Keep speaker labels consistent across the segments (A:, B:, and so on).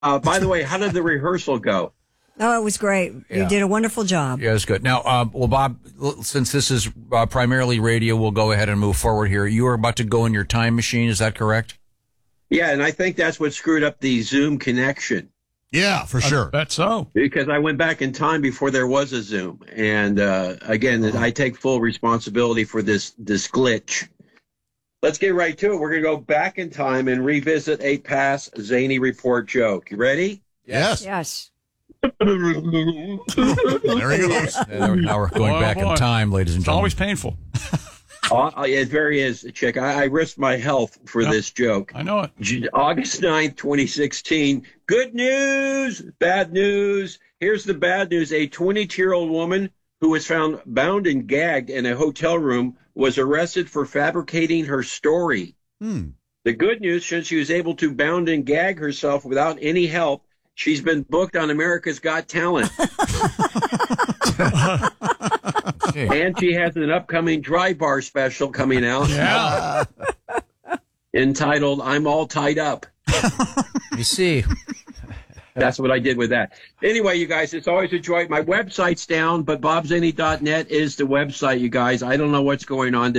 A: By the way, how did the rehearsal go?
B: Oh, it was great. You did a wonderful job.
C: Yeah, it's good. Now, well, Bob, since this is primarily radio, we'll go ahead and move forward here. You are about to go in your time machine. Is that correct?
A: Yeah, and I think that's what screwed up the Zoom connection.
D: Yeah, for sure.
E: That's so.
A: Because I went back in time before there was a Zoom. And again, I take full responsibility for this glitch. Let's get right to it. We're going to go back in time and revisit a past Zany Report joke. You ready?
D: Yes.
B: Yes.
D: There he goes.
C: Now we're going back in time, ladies and
E: It's
C: gentlemen.
E: always painful.
A: It very is, Chick. I risked my health for this joke.
E: I know it.
A: August 9th, 2016. Good news, bad news. Here's the bad news. A 22-year-old woman who was found bound and gagged in a hotel room was arrested for fabricating her story. The good news, since she was able to bound and gag herself without any help, she's been booked on America's Got Talent. And she has an upcoming dry bar special coming out.
E: Yeah.
A: Entitled, I'm All Tied Up.
C: You see.
A: That's what I did with that. Anyway, you guys, it's always a joy. My website's down, but bobzany.net is the website, you guys. I don't know what's going on.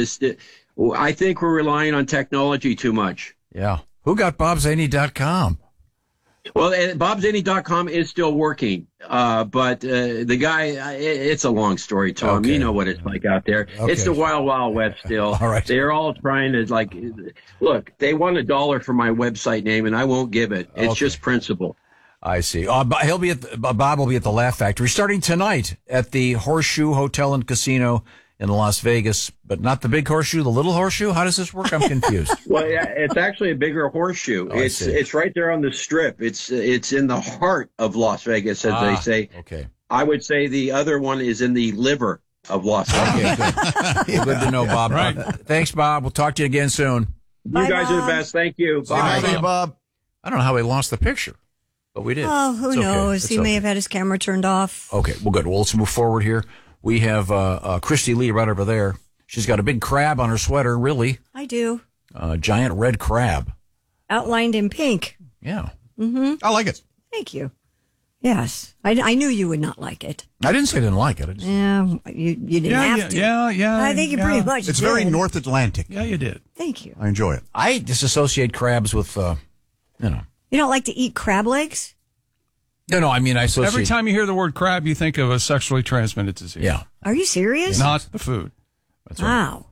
A: I think we're relying on technology too much.
C: Yeah. Who got bobzany.com?
A: Well, bobzany.com is still working, but the guy, it's a long story, Tom.
C: Okay.
A: You know what it's like out there.
C: Okay.
A: It's the wild, wild west still.
C: All right.
A: They're all trying to, look, they want $1 for my website name, and I won't give it. It's just principle.
C: I see. Bob will be at the Laugh Factory starting tonight at the Horseshoe Hotel and Casino in Las Vegas, but not the big horseshoe, the little horseshoe. How does this work? I'm confused.
A: Well, yeah, it's actually a bigger horseshoe. It's right there on the Strip. It's in the heart of Las Vegas, as they say.
C: Okay.
A: I would say the other one is in the liver of Las Vegas.
C: Okay, good to know, Bob.
E: Right.
C: Thanks, Bob. We'll talk to you again soon.
B: Bye,
A: You guys are the
B: Bob.
A: best. Thank you.
C: Bye.
D: See you, Bob.
C: I don't know how he lost the picture, but we did.
B: Oh, who
C: It's okay.
B: knows?
C: It's
B: He may
C: okay.
B: have had his camera turned off.
C: Okay, well, good. Well, let's move forward here. We have Christy Lee right over there. She's got a big crab on her sweater, really.
B: I do.
C: Giant red crab.
B: Outlined in pink.
C: Yeah.
D: I like it.
B: Thank you. Yes. I knew you would not like it.
C: I didn't say I didn't like it. I just,
B: Yeah, you didn't have to.
E: Yeah.
B: I think you pretty much
D: It's
B: did.
D: very North Atlantic.
E: Yeah, you did.
B: Thank you.
D: I enjoy it.
C: I disassociate crabs with,
B: You don't like to eat crab legs?
C: No, I mean, I associate.
E: Every time you hear the word crab, you think of a sexually transmitted disease.
C: Yeah.
B: Are you serious?
E: Not the food.
C: That's right.
B: Wow.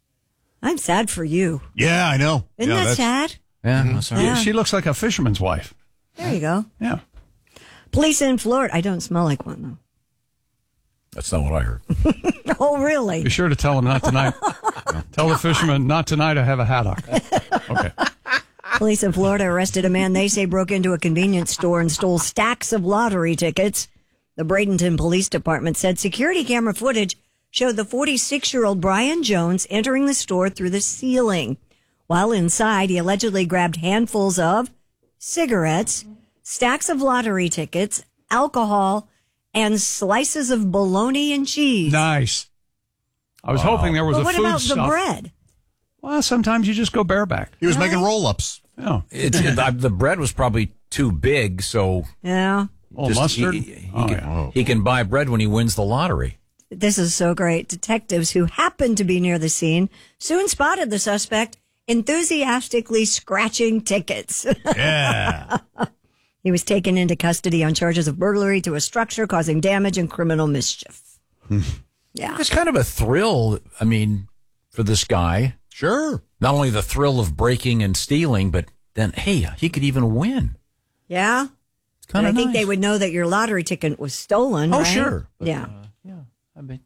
B: I'm sad for you.
D: Yeah, I know.
B: Isn't
D: yeah,
B: that sad?
C: Yeah, that's all right.
B: Yeah.
E: She looks like a fisherman's wife.
B: There you go.
E: Yeah.
B: Police in Florida. I don't smell like one, though.
C: That's not what I heard.
B: Oh, really?
E: Be sure to tell him not tonight. Tell the fisherman not tonight. I have a haddock. Okay.
B: Police in Florida arrested a man they say broke into a convenience store and stole stacks of lottery tickets. The Bradenton Police Department said security camera footage showed the 46-year-old Brian Jones entering the store through the ceiling. While inside, he allegedly grabbed handfuls of cigarettes, stacks of lottery tickets, alcohol, and slices of bologna and cheese.
E: Nice. I was hoping there was
B: But
E: a
B: what
E: food
B: about
E: stuff.
B: the bread?
E: Well, sometimes you just go bareback.
D: He was making roll-ups.
E: Yeah.
C: The bread was probably too big, so
B: Yeah.
E: Oh,
C: just-
E: mustard?
C: he can buy bread when he wins the lottery.
B: This is so great. Detectives who happened to be near the scene soon spotted the suspect enthusiastically scratching tickets.
D: Yeah.
B: He was taken into custody on charges of burglary to a structure causing damage and criminal mischief. Yeah.
C: It's kind of a thrill, I mean, for this guy.
D: Sure.
C: Not only the thrill of breaking and stealing, but then, hey, he could even win.
B: Yeah.
C: It's kind
B: And
C: of
B: I think they would know that your lottery ticket was stolen.
C: Oh,
B: right?
C: sure. But,
B: Yeah.
C: I mean,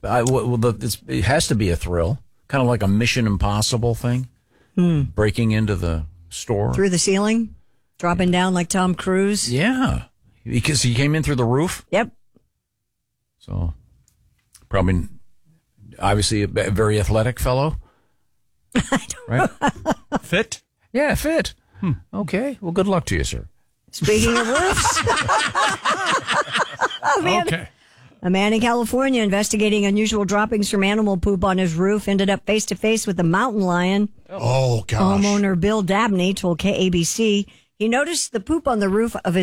C: it has to be a thrill, kind of like a Mission Impossible thing, breaking into the store.
B: Through the ceiling, dropping down like Tom Cruise.
C: Yeah, because he came in through the roof.
B: Yep.
C: So, probably, obviously, a very athletic fellow. Right?
E: Fit?
C: Yeah, fit. Okay. Well, good luck to you, sir.
B: Speaking of roofs.
E: Okay.
B: A man in California investigating unusual droppings from animal poop on his roof ended up face to face with a mountain lion.
D: Oh, gosh.
B: Homeowner Bill Dabney told KABC He noticed the poop on the roof of his